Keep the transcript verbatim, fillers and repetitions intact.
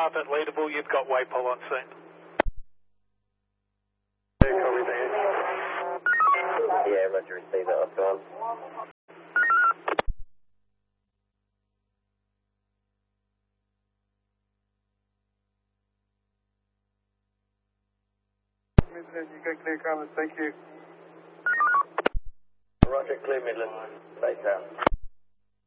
Harvard leadable, you've got Waypol on scene. Yeah, Roger, receive that, I've gone. Midland, you can clear comments, thank you. Roger, clear Midland, take care.